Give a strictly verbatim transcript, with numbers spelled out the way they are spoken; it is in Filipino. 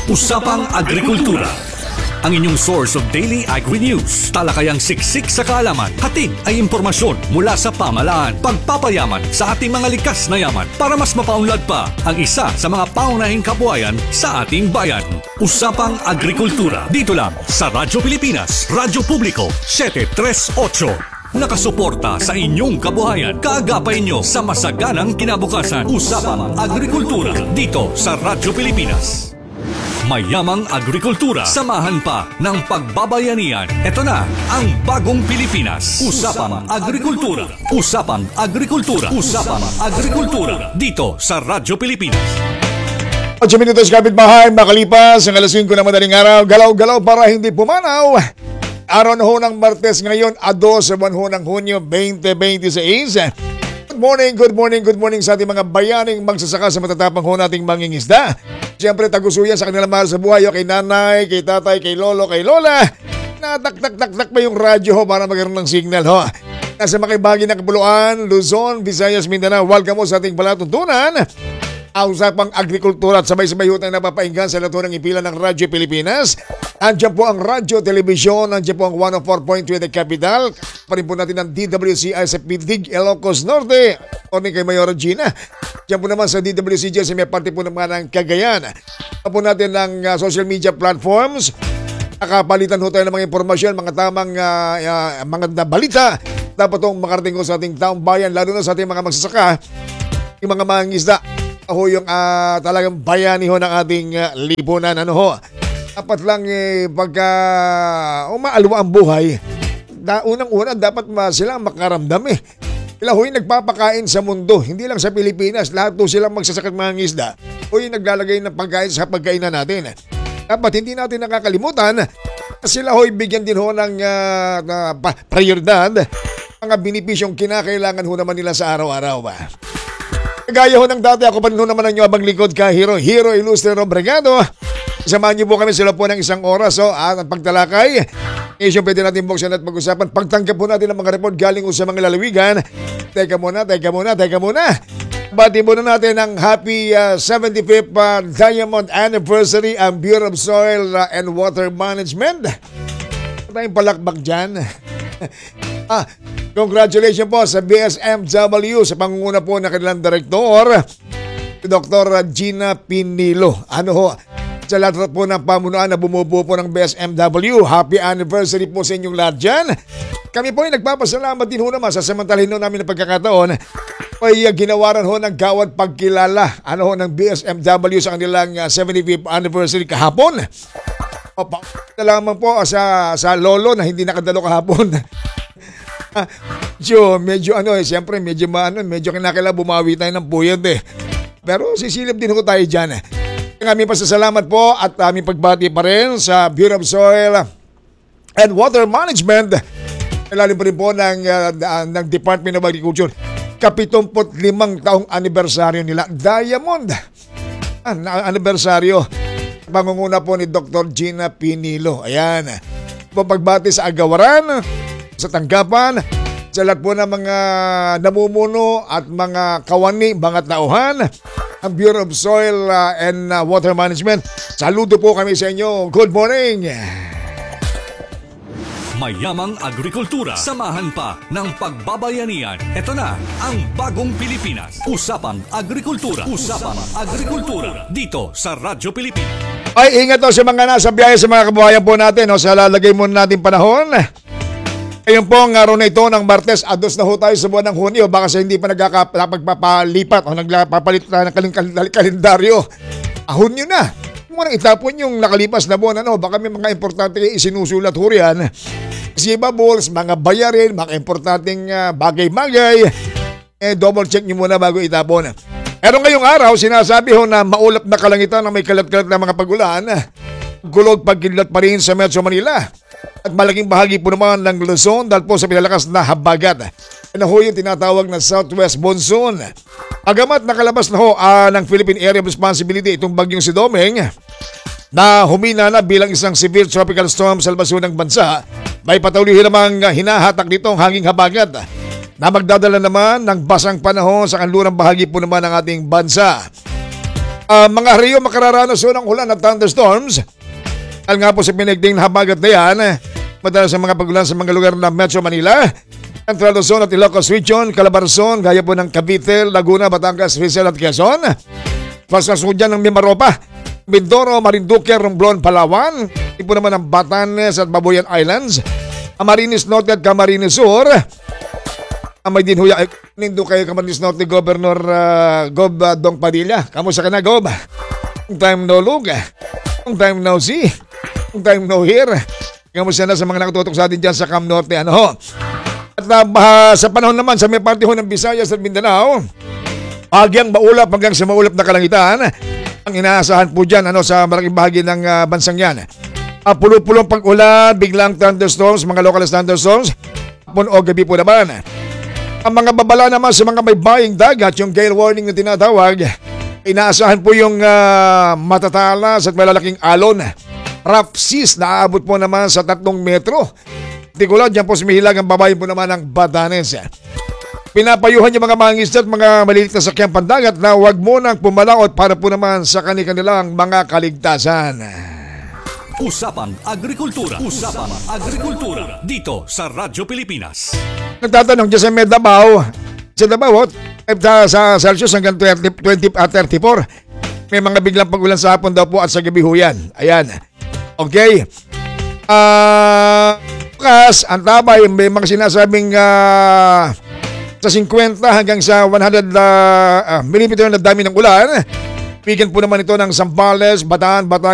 Usapang Agrikultura. Ang inyong source of daily agri-news. Talakayang siksik sa kaalaman. Hatid ay impormasyon mula sa pamahalaan. Pagpapayaman sa ating mga likas na yaman para mas mapaunlad pa ang isa sa mga paunahing kabuhayan sa ating bayan. Usapang Agrikultura. Dito lang sa Radyo Pilipinas, Radyo Publiko, seven three eight. Nakasuporta sa inyong kabuhayan. Kaagapay nyo sa masaganang kinabukasan. Usapang Agrikultura. Dito sa Radyo Pilipinas. Mayamang agrikultura, samahan pa ng pagbabayanihan. Ito na ang bagong Pilipinas. Usapang Agrikultura. Usapang Agrikultura. Usapang Agrikultura. Dito sa Radyo Pilipinas. eight minutos kapitbahay, makalipas ang alas singko na madaling araw. Galaw-galaw para hindi pumanaw. Araw na ho ng Martes ngayon, dos sa buwan ho ng Hunyo twenty twenty-six. Good morning, good morning, good morning sa ating mga bayaning magsasaka sa matatapang ho nating mangingisda. Siyempre, tagusuyan sa kanilang mahal sa buhay, o kay nanay, kay tatay, kay lolo, kay lola. Natak-tak-tak-tak pa yung radyo ho para magkaroon ng signal ho. Nasa makibagi ng Kapuluan, Luzon, Visayas, Mindanao, welcome mo sa ating palatuntunan. Ang usapang agrikultura at sabay-sabay ho tayong napapainggan sa lato ng ipilan ng Radyo Pilipinas. Andiyan po ang radyo, telebisyon, andiyan po ang one oh four point three The Capital. Parin po natin ang D W C I sa Pidig, Ilocos Norte. Morning kay Mayor Gina. Diyan po naman sa D W C J sa may parte po naman ng Cagayan. Diyan po natin ang uh, social media platforms. Nakapalitan ho tayo ng mga impormasyon, mga tamang uh, uh, mga balita. Dapat itong makarating ko sa ating taong bayan, lalo na sa ating mga magsasaka, yung mga mangingisda. Ako yung uh, talagang bayani ho ng ating uh, lipunan. Ano ho? Dapat lang eh, pagka umaalwa ang buhay, da, unang-una dapat ma, sila makaramdam eh. Sila ho yung nagpapakain sa mundo, hindi lang sa Pilipinas. Lahat ho silang magsasakang mga ngisda o yung naglalagay ng pagkain sa pagkainan natin. Dapat hindi natin nakakalimutan na sila ho bigyan din ho ng uh, na, prioridad mga binipisyong kinakailangan ho naman nila sa araw-araw ba. Gaya ho ng dati, ako pa rin ho naman ang nyo abang likod ka, Hero, Hero Ilustre Robregado. Samahan niyo po kami sila po ng isang oras. So, at ang pagtalakay, isyung pwede natin buksan at pag-usapan. Pagtanggap po natin ang mga report galing sa mga lalawigan. Teka muna, teka muna, teka muna. Bati muna natin ang happy uh, seventy-fifth uh, Diamond Anniversary ang Bureau of Soil uh, and Water Management. Ano tayong palakbak dyan? ah, congratulations po sa B S M W sa pangunguna po ng kanilang direktor, si Doctor Gina Pinilo. Ano ho? Sa lahat po ng pamunuan na bumubuo po ng B S M W, happy anniversary po sa inyong lahat dyan. Kami po ay nagpapasalamat din ho naman sa samantalhin ho namin ng pagkakataon ay uh, ginawaran ho ng gawad pagkilala ano ho ng B S M W sa kanilang uh, seventy-fifth anniversary kahapon. O, pa, lamang po sa, sa lolo na hindi nakadalo kahapon. So, medyo ano eh, siyempre medyo maano, medyo kinakailangan bumawi tayo ng puyod eh. Pero sisilip din ho tayo dyan eh. Kami pasasalamat po at aming pagbati pa rin sa Bureau of Soil and Water Management. Ilalim pa rin po ng, uh, ng Department of Agriculture. Kapitumput limang taong anibersaryo nila. Diamond. Ah, anibersaryo. Pangunguna po ni Doctor Gina Pinilo. Ayan. Pagbati sa agawaran, sa tanggapan, sa lahat po ng mga namumuno at mga kawani, mga tauhan, ang Bureau of Soil uh, and uh, Water Management. Saludo po kami sa inyo. Good morning! Mayamang agrikultura, samahan pa ng pagbabayanihan. Ito na ang bagong Pilipinas. Usapang Agrikultura. Usapang Agrikultura. Dito sa Radyo Pilipinas. Ay, ingat o sa mga nasa biyahe sa mga kabuhayan po natin. O, sa lalagay muna natin panahon. Ngayon po ang araw na ito ng Martes, ados na ho tayo sa buwan ng Hunyo. Baka sa hindi pa nagpapalipat o nagpapalit na ng kalendaryo. Ah, Hunyo na. Muna itapon yung nakalipas na buwan. Ano? Baka may mga importante isinusulat ho riyan. Receivables, mga bayarin, mga importanteng uh, bagay-bagay. Eh, double check nyo muna bago itapon. Pero ngayong araw, sinasabi ho na maulap na kalangitan na may kalat-kalat na mga pagulan. Gulog pagkidlat pa rin sa Metro Manila. At malaking bahagi po naman ng Luzon dahil po sa pinalakas na habagat. Ano ho yung tinatawag na Southwest Monsoon. Agamat nakalabas na ho uh, ng Philippine Area of Responsibility itong bagyong si Domeng na humina na bilang isang severe tropical storm sa labas ng bansa, may patuloy namang hinahatak nitong hanging habagat na magdadala naman ng basang panahon sa kanlurang bahagi po naman ng ating bansa. Ah, mga Rio, makararanas yun ng ulan at thunderstorms. Dahil nga po sa pinigding na habagat na yan, madalas sa mga pagulan sa mga lugar ng Metro Manila, Central Luzon at Ilocos Region, Calabarzon, gaya po ng Cavite, Laguna, Batangas, Rizal at Quezon. Pasasod dyan ng Mimaropa, Mindoro, Marinduque, Romblon, Palawan. Tipo naman ng Batanes at Babuyan Islands. Camarines Norte at Camarines Sur. May din huya, eh, nindo kayo Camarines Norte, Governor uh, Gob uh, Dong Padilla. Kamusta ka na, Gob? Long time no look. Long time no see. Long time no hear. Kamusta na sa mga nakatutok sa atin dyan sa Cam Norte? Ano ho? At uh, sa panahon naman sa may parte ho ng Visayas at Mindanao, bahagyang maulap hanggang sa maulap na kalangitan. Ang inaasahan po dyan ano, sa malaking bahagi ng uh, bansang yan. Uh, pulo-pulong pag-ulan, biglang thunderstorms, mga local thunderstorms. Hapon o gabi po naman. Ang mga babala naman sa mga may baying dagat, yung gale warning na tinatawag, inaasahan po yung uh, matatalas at malalaking alon. Rough seas na aabot po naman sa tatlong metro. Partikulad dyan po sa mihilagang babayin po naman ng Batanes. Pinapayuhan yung mga mangisda at mga maliit na sakyang pandagat na huwag munang pumalaot para po naman sa kanilang mga kaligtasan. Usapang Agrikultura. Usapang Agrikultura. Dito sa Radyo Pilipinas. Nagtatanong dyan sa Medabaw, sa Davao, sa, sa Celsius hanggang twenty, twenty, uh, thirty-four. May mga biglang pag-ulan sa hapon daw po at sa gabi ho yan. Ayan. Okay. Ah... Uh, Bukas, ang tabay, may mga sinasabing uh, sa fifty hanggang sa one hundred uh, uh, millimeter na dami ng ulan. Bigyan po naman ito ng Zambales, Bataan, Batangas,